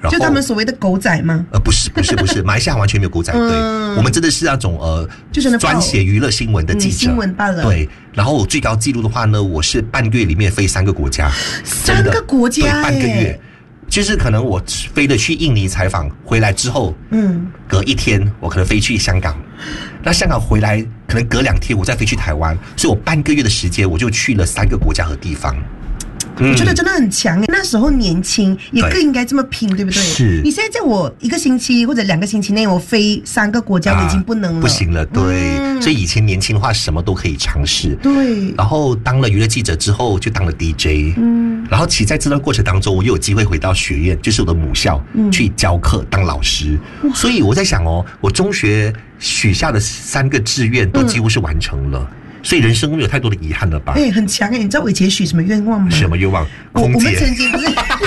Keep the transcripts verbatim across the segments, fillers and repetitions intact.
然后就他们所谓的狗仔吗？ 呃，不是不是不是，马来西亚完全没有狗仔队，嗯、我们真的是那种呃， 就是专写娱乐新闻的记者， 嗯、新闻罢了。 对，然后我最高纪录的话呢，我是半个月里面飞三个国家， 三个国家， 对，半个月。就是可能我飞了去印尼采访，回来之后，嗯，隔一天我可能飞去香港，那香港回来可能隔两天我再飞去台湾，所以我半个月的时间我就去了三个国家和地方。 我觉得真的很强诶，那时候年轻也更应该这么拼，对不对？ 是。 你现在叫我一个星期或者两个星期内我飞三个国家，我已经不能了， 不行了。对，嗯、所以以前年轻的话什么都可以尝试。 对。 然后当了娱乐记者之后，就当了 D J。嗯。然后其实在这段过程当中，我又有机会回到学院，就是我的母校，嗯、去教课当老师。所以我在想哦，我中学许下的三个志愿都几乎是完成了。嗯，所以人生没有太多的遗憾了吧？ 哎、欸，很强哎、欸！你知道我以前许什么愿望吗？ 什么愿望？空姐。 我, 我们曾经不是。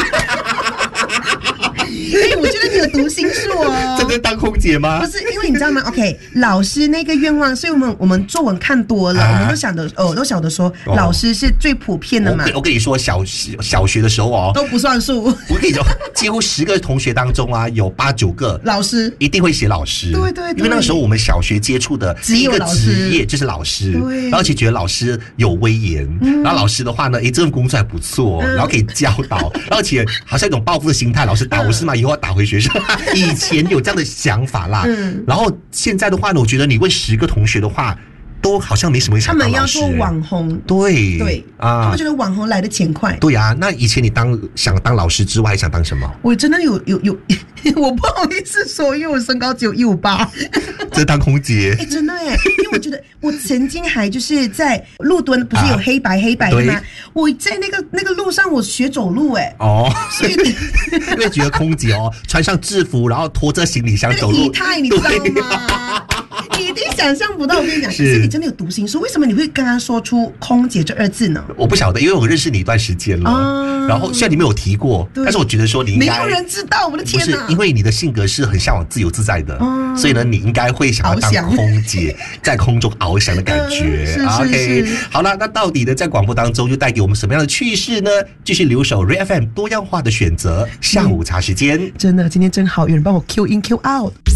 哎、欸，我觉得你有读心术哦。 真的当空姐吗？ 不是，因为你知道吗 ？OK， 老师那个愿望，所以我们我们作文看多了，啊、我们都想的，哦，都晓得说，哦、老师是最普遍的嘛。 我, 我跟你说，小小学的时候哦， 都不算数。 我跟你说，几乎十个同学当中啊，有八九个老师一定会写老师。 对对对。 因为那个时候我们小学接触的第一个职业就是老师， 对， 而且觉得老师有威严，嗯、然后老师的话呢，哎，这份工作还不错，嗯、然后可以教导，而且好像一种报复的心态，老师打我是吗？以后要打回学校。以前有这样的想法啦，嗯，然后现在的话呢，我觉得你问十个同学的话，都好像没什么想当老师。 他们要做网红， 对对啊，他们觉得网红来的钱快。 对啊，那以前你当想当老师之外，还想当什么？ 我真的有有有，我不好意思说，因为我身高只有一五八。 这当空姐？ 哎、欸，真的哎，因为我觉得我曾经还就是在路墩，不是有黑白、啊、黑白的吗？我在那个那个路上，我学走路哎。 哦，所以因为觉得空姐哦，穿上制服，然后拖着行李箱走路， 仪态你知道吗？你一定想象不到，我跟你讲，可是你真的有读心术，为什么你会跟他说出“空姐”这二字呢？ 我不晓得，因为我认识你一段时间了，啊、然后虽然你没有提过，但是我觉得说你应该没有人知道，我的天哪！ 不是，因为你的性格是很向往自由自在的，啊、所以呢，你应该会想要当空姐，在空中翱翔的感觉。 嗯、 OK， 好了，那到底呢，在广播当中又带给我们什么样的趣事呢？继续留守 Ray F M 多样化的选择，下午茶时间， 真的今天真好，有人帮我 Q in Q out。